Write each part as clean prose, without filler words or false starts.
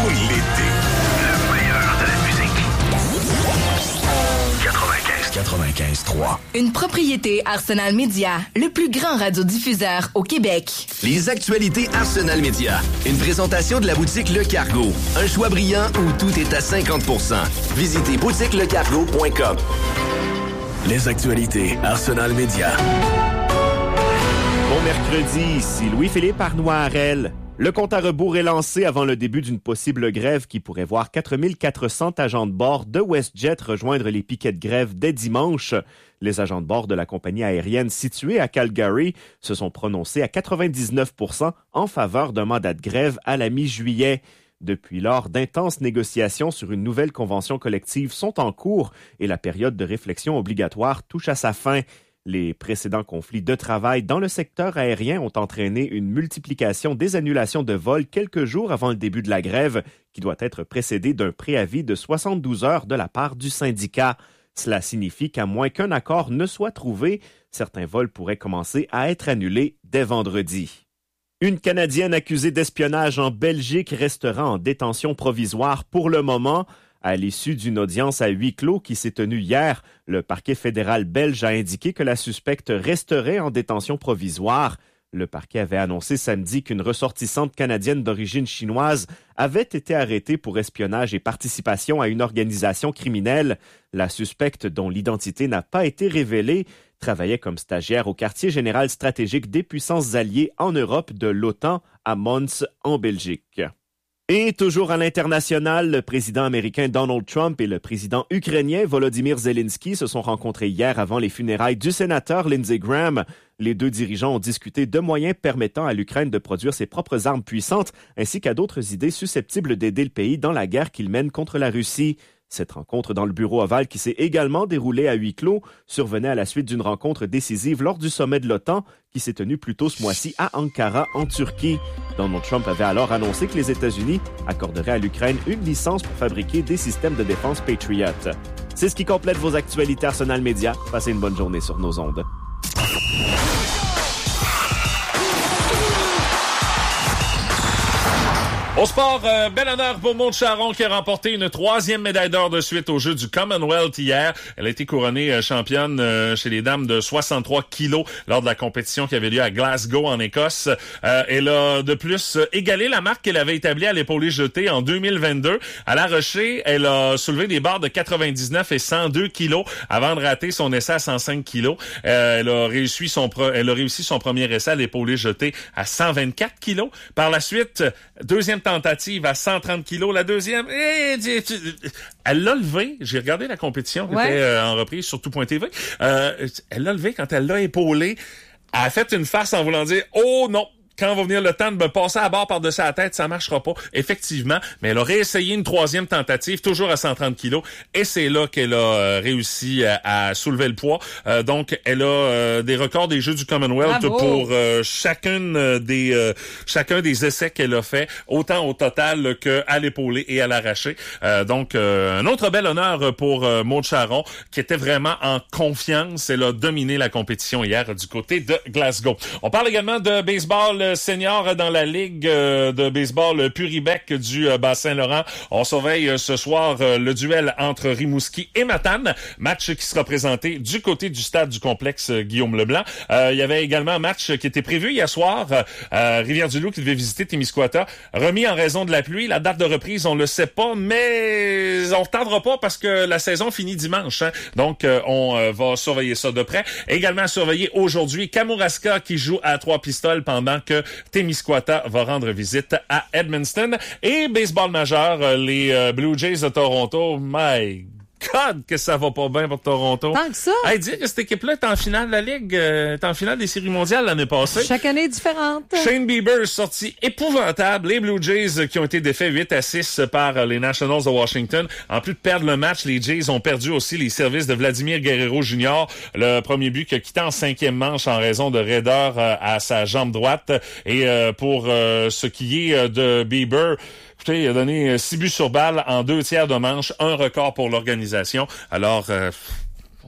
l'été. Le meilleur de la musique. 95.3. Une propriété Arsenal Media, le plus grand radiodiffuseur au Québec. Les actualités Arsenal Media. Une présentation de la boutique Le Cargo. Un choix brillant où tout est à 50%. Visitez boutiquelecargo.com. Les actualités Arsenal Media. Bon mercredi, ici Louis-Philippe Arnois-Harel. Le compte à rebours est lancé avant le début d'une possible grève qui pourrait voir 4400 agents de bord de WestJet rejoindre les piquets de grève dès dimanche. Les agents de bord de la compagnie aérienne située à Calgary se sont prononcés à 99% en faveur d'un mandat de grève à la mi-juillet. Depuis lors, d'intenses négociations sur une nouvelle convention collective sont en cours et la période de réflexion obligatoire touche à sa fin. Les précédents conflits de travail dans le secteur aérien ont entraîné une multiplication des annulations de vols quelques jours avant le début de la grève, qui doit être précédée d'un préavis de 72 heures de la part du syndicat. Cela signifie qu'à moins qu'un accord ne soit trouvé, certains vols pourraient commencer à être annulés dès vendredi. Une Canadienne accusée d'espionnage en Belgique restera en détention provisoire pour le moment. À l'issue d'une audience à huis clos qui s'est tenue hier, le parquet fédéral belge a indiqué que la suspecte resterait en détention provisoire. Le parquet avait annoncé samedi qu'une ressortissante canadienne d'origine chinoise avait été arrêtée pour espionnage et participation à une organisation criminelle. La suspecte, dont l'identité n'a pas été révélée, travaillait comme stagiaire au quartier général stratégique des puissances alliées en Europe de l'OTAN à Mons, en Belgique. Et toujours à l'international, le président américain Donald Trump et le président ukrainien Volodymyr Zelensky se sont rencontrés hier avant les funérailles du sénateur Lindsey Graham. Les deux dirigeants ont discuté de moyens permettant à l'Ukraine de produire ses propres armes puissantes, ainsi qu'à d'autres idées susceptibles d'aider le pays dans la guerre qu'il mène contre la Russie. Cette rencontre dans le bureau ovale qui s'est également déroulée à huis clos survenait à la suite d'une rencontre décisive lors du sommet de l'OTAN qui s'est tenu plus tôt ce mois-ci à Ankara, en Turquie. Donald Trump avait alors annoncé que les États-Unis accorderaient à l'Ukraine une licence pour fabriquer des systèmes de défense Patriot. C'est ce qui complète vos actualités Arsenal Media. Passez une bonne journée sur nos ondes. Au sport, bel honneur pour Maude Charron qui a remporté une 3e médaille d'or de suite aux Jeux du Commonwealth hier. Elle a été couronnée championne chez les dames de 63 kilos lors de la compétition qui avait lieu à Glasgow en Écosse. Elle a de plus égalé la marque qu'elle avait établie à l'épaulé jeté en 2022. À La Rochée, elle a soulevé des barres de 99 et 102 kilos avant de rater son essai à 105 kilos. Elle a réussi son premier essai à l'épaulé jeté à 124 kilos. Par la suite, deuxième tentative à 130 kilos. La deuxième, elle l'a levé. J'ai regardé la compétition qui était en reprise sur tout.tv. Elle l'a levé quand elle l'a épaulé. Elle a fait une face en voulant dire « Oh non! » Quand va venir le temps de me passer à bord par-dessus la tête, ça marchera pas. Effectivement, mais elle a réessayé une 3e tentative, toujours à 130 kilos, et c'est là qu'elle a réussi à soulever le poids. Donc, elle a des records des Jeux du Commonwealth pour chacun des essais qu'elle a fait, autant au total qu'à l'épaulé et à l'arraché. Donc, un autre bel honneur pour Maude Charron, qui était vraiment en confiance. Elle a dominé la compétition hier du côté de Glasgow. On parle également de baseball senior dans la Ligue de baseball Puribec du Bas-Saint-Laurent. On surveille ce soir le duel entre Rimouski et Matane, match qui sera présenté du côté du stade du complexe Guillaume Leblanc. Il y avait également un match qui était prévu hier soir, Rivière-du-Loup qui devait visiter Témiscouata, remis en raison de la pluie. La date de reprise, on le sait pas, mais on ne tardera pas parce que la saison finit dimanche. Donc, on va surveiller ça de près. Également à surveiller aujourd'hui Kamouraska qui joue à 3 pistoles pendant que Témiscouata va rendre visite à Edmundston. Et baseball majeur, les Blue Jays de Toronto, my God, que ça va pas bien pour Toronto. Tant que ça. Hey, dire que cette équipe-là est en finale de la Ligue, est en finale des séries mondiales l'année passée. Chaque année est différente. Shane Bieber sorti épouvantable. Les Blue Jays qui ont été défaits 8-6 par les Nationals de Washington. En plus de perdre le match, les Jays ont perdu aussi les services de Vladimir Guerrero Jr. Le premier but qui a quitté en 5e manche en raison de raideur à sa jambe droite. Et pour ce qui est de Bieber, écoutez, il a donné 6 buts sur balle en 2 tiers de manche, un record pour l'organisation. Alors,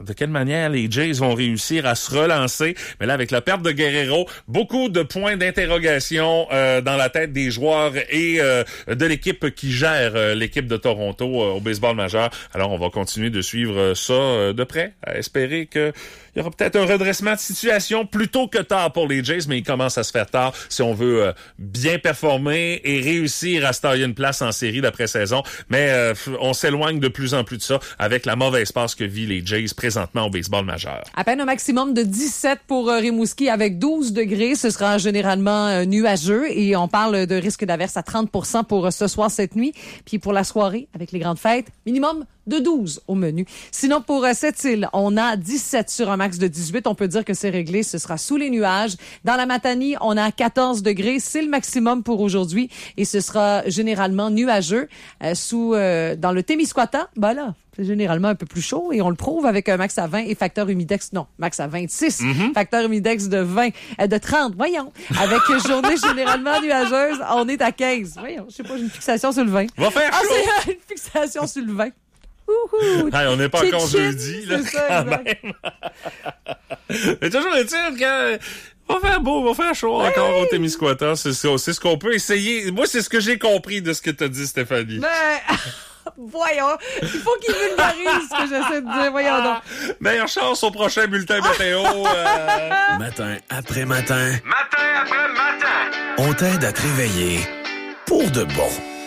de quelle manière les Jays vont réussir à se relancer. Mais là, avec la perte de Guerrero, beaucoup de points d'interrogation dans la tête des joueurs et de l'équipe qui gère l'équipe de Toronto au baseball majeur. Alors, on va continuer de suivre ça de près, à espérer que il y aura peut-être un redressement de situation plus tôt que tard pour les Jays, mais il commence à se faire tard si on veut bien performer et réussir à se tailler une place en série d'après-saison. Mais on s'éloigne de plus en plus de ça avec la mauvaise passe que vit les Jays présentement au baseball majeur. À peine un maximum de 17 pour Rimouski avec 12 degrés. Ce sera généralement nuageux et on parle de risque d'averse à 30% pour ce soir, cette nuit. Puis pour la soirée, avec les grandes fêtes, minimum de 12 au menu. Sinon, pour cette île, on a 17 sur un max de 18. On peut dire que c'est réglé. Ce sera sous les nuages. Dans la Matanie, on a 14 degrés. C'est le maximum pour aujourd'hui. Et ce sera généralement nuageux. Dans le Témiscouata, ben là, c'est généralement un peu plus chaud. Et on le prouve avec un max à 20 et facteur humidex, non, max à 26. Facteur humidex de 30. Voyons. Avec journée généralement nuageuse, on est à 15. Voyons, je sais pas, j'ai une fixation sur le 20. Va faire chaud! C'est une fixation sur le 20. Hey, on n'est pas encore jeudi, là, c'est ça, quand exact. même. Mais toujours est-il que va faire beau, va faire chaud encore au Témiscouata. C'est ce qu'on peut essayer. Moi, c'est ce que j'ai compris de ce que t'as dit, Stéphanie. Mais, voyons, il faut qu'il vulgarise ce que j'essaie de dire. Voyons donc. Meilleure chance au prochain bulletin météo. Matin après matin, Matin après matin. on t'aide à te réveiller pour de bon.